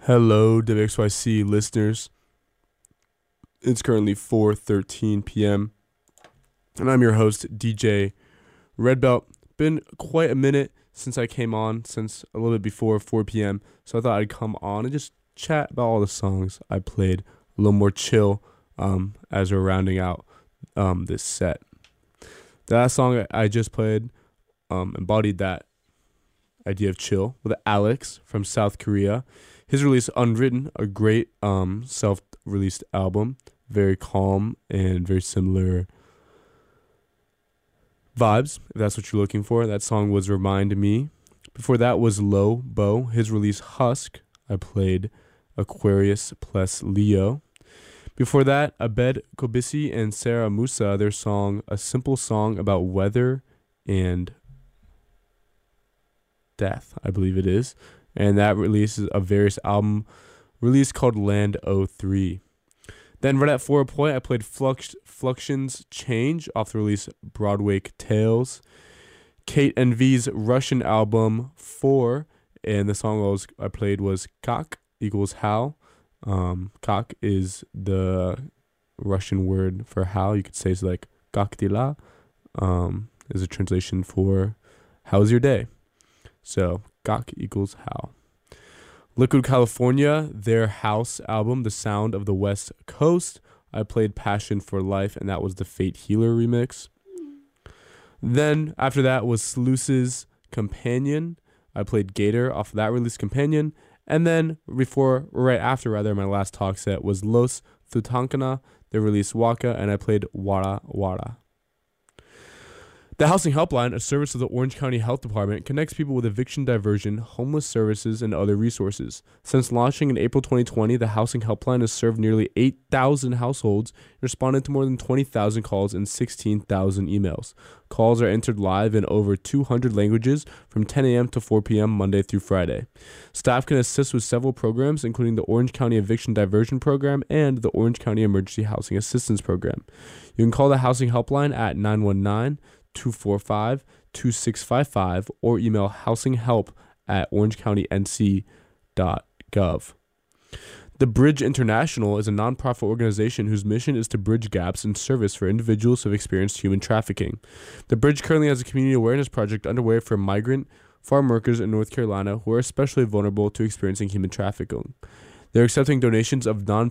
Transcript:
Hello, WXYC listeners. It's currently 4:13 p.m. and I'm your host, DJ Redbelt. Been quite a minute since I came on, since a little bit before 4 p.m. So I thought I'd come on and just chat about all the songs I played, a little more chill as we're rounding out this set. The last song I just played embodied that idea of chill with Alex from South Korea. His release Unwritten, a great self-released album, very calm and very similar vibes, if that's what you're looking for. That song was Remind Me. Before that was Low Bo, his release Husk. I played Aquarius plus Leo. Before that, Abed Kobisi and Sarah Musa, their song, A Simple Song About Weather and Death, I believe it is. And that releases a various album release called Land O3. Then right at 4 point, I played Fluxions Change off the release Broadway Tales. Kate and V's Russian album 4, and the song I played was Kak equals how. Kak is the Russian word for how. You could say it's like Kak dila, is a translation for how's your day. So Kak equals how. Liquid California, their house album, The Sound of the West Coast. I played Passion for Life, and that was the Fate Healer remix. Then after that was Sluice's Companion. I played Gator off of that release, Companion. And then right after, my last talk set was Los Thutankana, their release Waka, and I played Wara Wara. The Housing Helpline, a service of the Orange County Health Department, connects people with eviction diversion, homeless services, and other resources. Since launching in April 2020, the Housing Helpline has served nearly 8,000 households and responded to more than 20,000 calls and 16,000 emails. Calls are entered live in over 200 languages from 10 a.m. to 4 p.m. Monday through Friday. Staff can assist with several programs, including the Orange County Eviction Diversion Program and the Orange County Emergency Housing Assistance Program. You can call the Housing Helpline at 919-245-2655 or email housinghelp@orangecountync.gov. The Bridge International is a nonprofit organization whose mission is to bridge gaps in service for individuals who have experienced human trafficking. The Bridge currently has a community awareness project underway for migrant farm workers in North Carolina who are especially vulnerable to experiencing human trafficking. They're accepting donations of